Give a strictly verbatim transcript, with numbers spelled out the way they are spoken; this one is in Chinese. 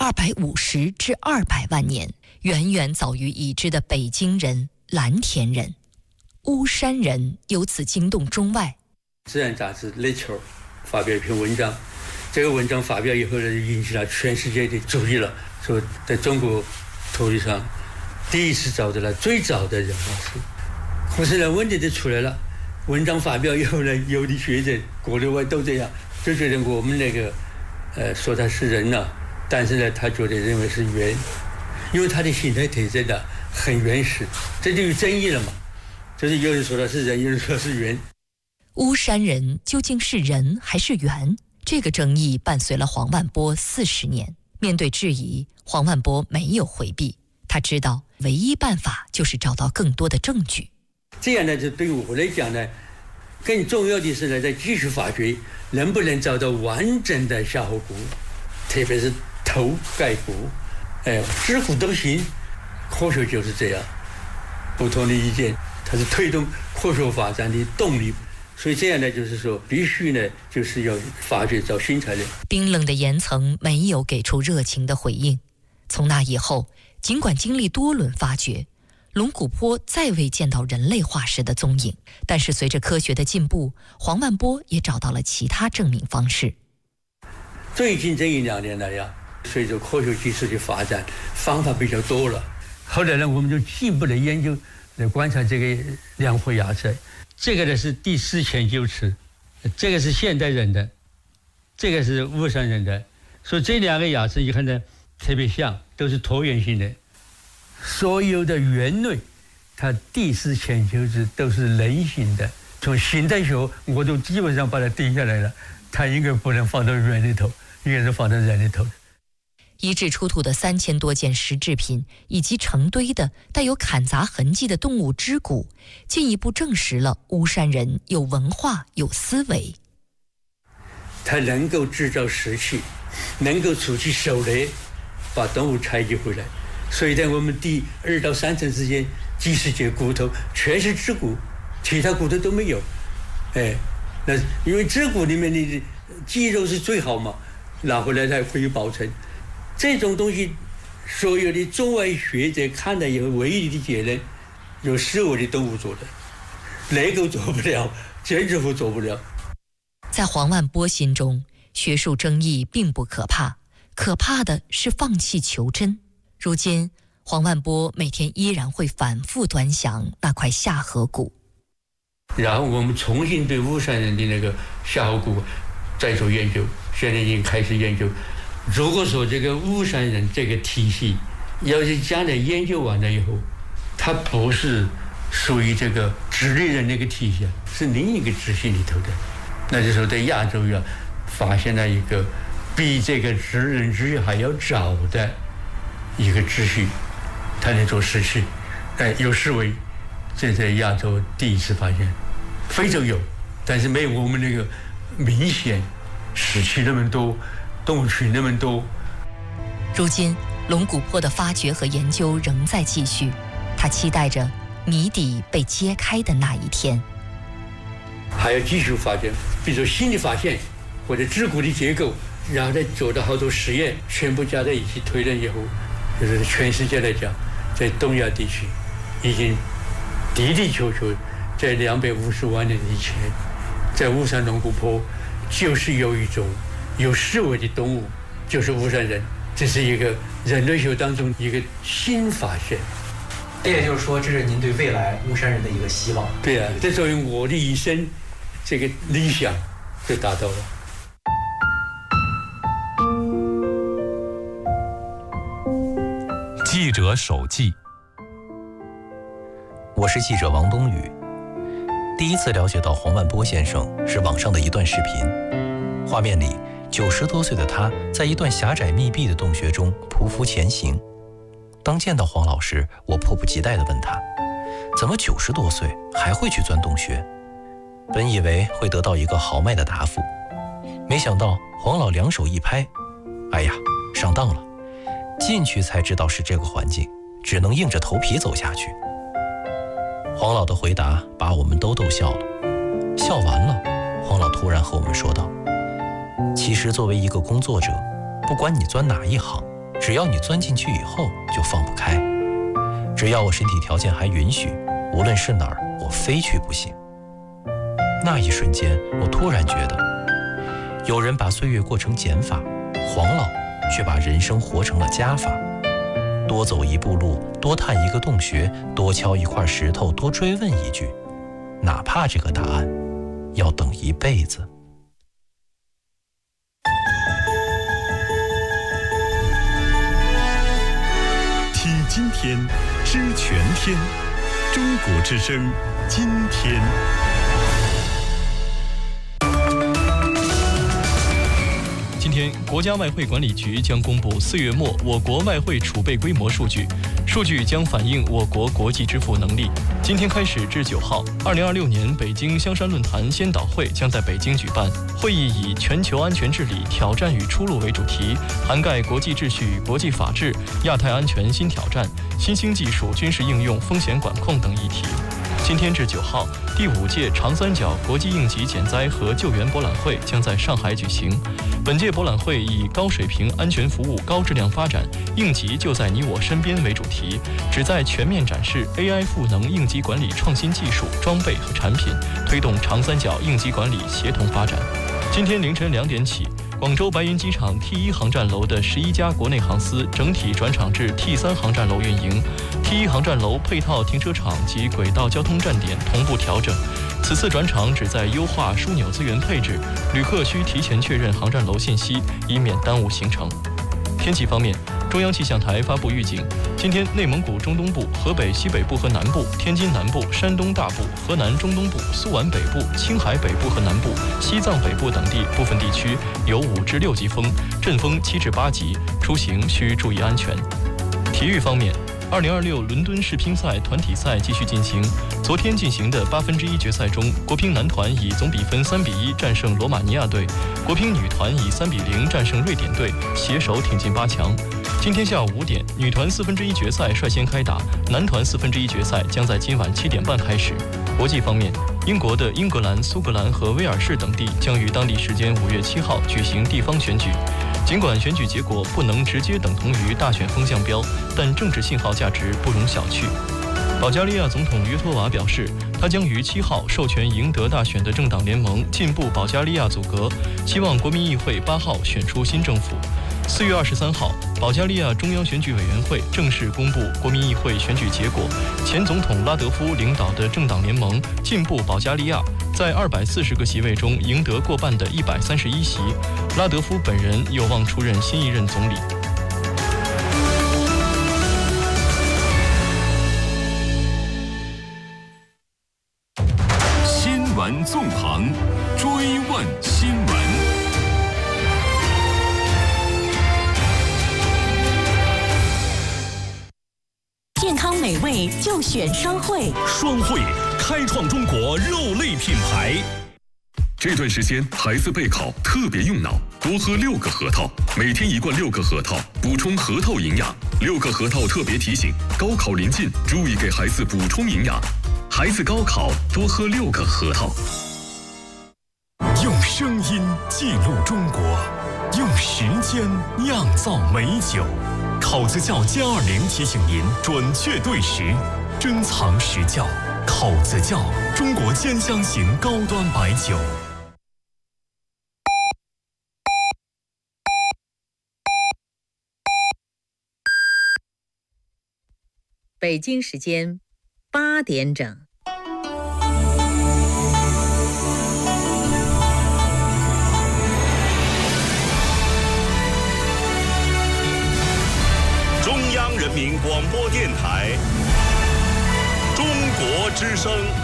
二百五十至二百万年，远远早于已知的北京人、蓝田人。巫山人由此惊动中外。 自然杂志《Nature》发表一篇文章，这个文章发表以后呢，引起了全世界的注意了，说在中国土地上第一次找到了最早的人化石。可是呢，问题就出来了，文章发表以后呢，有的学者国内外都这样，就觉得我们那个呃说他是人了、啊，但是呢，他觉得认为是猿，因为他的形态特征的很原始，这就有争议了嘛。就是有人说他是人，有人说是猿。 巫山人究竟是人还是猿？这个争议伴随了黄万波四十年。面对质疑，黄万波没有回避，他知道唯一办法就是找到更多的证据。 这样呢，就对我来讲呢，更重要的是呢，在继续发掘能不能找到完整的夏侯骨，特别是头盖骨，哎，肢骨都行。科学就是这样，不同的意见，它是推动科学发展的动力。所以这样呢，就是说必须呢，就是要发掘找新材料。 冰冷的岩层没有给出热情的回应。从那以后，尽管经历多轮发掘，龙骨坡再未见到人类化石的踪影，但是随着科学的进步，黄万波也找到了其他证明方式。 最近这一两年来呀，随着科学技术的发展，方法比较多了。后来呢，我们就进一步的研究来观察这个两颗牙齿。这个呢是第四前臼齿，这个是现代人的，这个是巫山人的，所以这两个牙齿一看呢特别像，都是椭圆形的。所有的猿类，它第四前臼齿都是人形的。从形态学，我都基本上把它定下来了，它应该不能放到猿里头，应该是放到人里头。 遗址出土的三千多件石制品，以及成堆的带有砍砸痕迹的动物肢骨，进一步证实了巫山人有文化、有思维。 他能够制造石器，能够出其手来把动物采集回来。所以在我们第二到三层之间，几十节骨头全是肢骨，其他骨头都没有。哎，那因为肢骨里面的肌肉是最好嘛，拿回来才可以保存。这种东西，所有的中外学者看了以后，唯一的结论，有思维的动物做的，雷狗做不了，剪纸户做不了。 在黄万波心中，学术争议并不可怕，可怕的是放弃求真。如今，黄万波每天依然会反复端详那块下颌骨。 然后我们重新对巫山人的那个下颌骨再做研究，现在已经开始研究。如果说这个巫山人这个体系，要是将来研究完了以后，它不是属于这个直立人那个体系，是另一个支系里头的，那就说在亚洲呀，发现了一个比这个直人支系还要早的一个支系，它能做石器，哎，有思维，这在亚洲第一次发现。非洲有，但是没有我们那个明显石器那么多。动物群那么多。 如今，龙骨坡的发掘和研究仍在继续，他期待着谜底被揭开的那一天。 还要继续发掘，比如说新的发现或者肢骨的结构，然后再做到好多实验，全部加在一起推论以后，就是全世界来讲，在东亚地区已经的的确确在两百五十万年以前，在巫山龙骨坡就是有一种有思维的动物，就是巫山人，这是一个人类学当中一个新发现。 这也就是说，这是您对未来巫山人的一个希望。 对啊，这作为我的一生，这个理想就达到了。 记者手记， 我是记者王冬雨。第一次了解到黄万波先生是网上的一段视频，画面里九十多岁的他在一段狭窄密闭的洞穴中匍匐前行。当见到黄老师，我迫不及待地问他，怎么九十多岁还会去钻洞穴？本以为会得到一个豪迈的答复，没想到黄老两手一拍，哎呀，上当了。进去才知道是这个环境，只能硬着头皮走下去。黄老的回答把我们都逗笑了。笑完了，黄老突然和我们说道，其实作为一个工作者，不管你钻哪一行， 只要你钻进去以后就放不开。只要我身体条件还允许，无论是哪儿，我非去不行。那一瞬间，我突然觉得，有人把岁月过成减法，黄老却把人生活成了加法。多走一步路，多探一个洞穴，多敲一块石头，多追问一句，哪怕这个答案要等一辈子。 听今天，知全天，中国之声，今天。 今天，国家外汇管理局将公布四月末我国外汇储备规模数据，数据将反映我国国际支付能力。今天开始至九号，二零二六年北京香山论坛先导会将在北京举办。会议以全球安全治理挑战与出路为主题，涵盖国际秩序与国际法治、亚太安全新挑战、新兴技术军事应用、风险管控等议题。今天至九号，第五届长三角国际应急减灾和救援博览会将在上海举行。本届博览会以高水平安全服务、高质量发展、应急就在你我身边为主题，旨在全面展示 A I 赋能应急管理创新技术、装备和产品，推动长三角应急管理协同发展。今天凌晨两点起，广州白云机场 T 一 航站楼的十一家国内航司整体转场至 T 三 航站楼运营。T 一 航站楼配套停车场及轨道交通站点同步调整。此次转场旨在优化枢纽资源配置，旅客需提前确认航站楼信息，以免耽误行程。天气方面，中央气象台发布预警，今天内蒙古中东部、河北西北部和南部、天津南部、山东大部、河南中东部、苏皖北部、青海北部和南部、西藏北部等地部分地区有五至六级风，阵风七至八级，出行需注意安全。体育方面，二零二六伦敦世乒赛团体赛继续进行。昨天进行的八分之一决赛中，国乒男团以总比分三比一战胜罗马尼亚队，国乒女团以三比零战胜瑞典队，携手挺进八强。今天下午五点，女团四分之一决赛率先开打，男团四分之一决赛将在今晚七点半开始。国际方面，英国的英格兰、苏格兰和威尔士等地将于当地时间五月七号举行地方选举。尽管选举结果不能直接等同于大选风向标，但政治信号价值不容小觑。保加利亚总统约托娃表示，他将于七号授权赢得大选的政党联盟进步保加利亚组阁，希望国民议会八号选出新政府。四月二十三号，保加利亚中央选举委员会正式公布国民议会选举结果，前总统拉德夫领导的政党联盟进步保加利亚在二百四十个席位中赢得过半的一百三十一席，拉德夫本人有望出任新一任总理。 新闻纵横，追问新闻。 健康美味就选双汇， 双汇开创中国肉类品牌。这段时间孩子备考特别用脑，多喝六个核桃，每天一罐六个核桃，补充核桃营养。六个核桃特别提醒：高考临近，注意给孩子补充营养。孩子高考多喝六个核桃。用声音记录中国，用时间酿造美酒。考子窖歼二零提醒您准确对时，珍藏实窖。考子窖，中国兼香型高端白酒。 北京时间八点整。 中央人民广播电台，中国之声。